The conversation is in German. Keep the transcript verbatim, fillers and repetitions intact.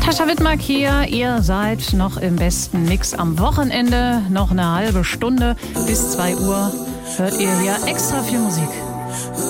Natascha Wittmark hier. Ihr seid noch im besten Mix am Wochenende. Noch eine halbe Stunde bis zwei Uhr hört ihr hier extra viel Musik.